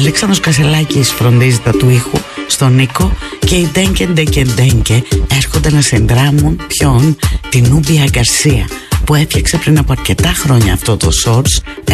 Αλέξανδρος Κασελάκης φροντίζει τα του ήχου στον Νίκο και οι Ντέγκε Ντέγκε Ντέγκε έρχονται να συνδράμουν ποιον? Την Νούμπια Γκαρσία που έφτιαξε πριν από αρκετά χρόνια αυτό το source.